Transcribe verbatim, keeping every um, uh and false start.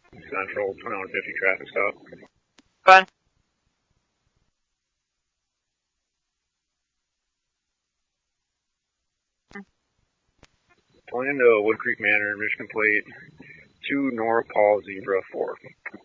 Central twenty-one fifty traffic stop. Fine. Pulling into Wood Creek Manor, Michigan Plate, two Nora Paul Zebra four.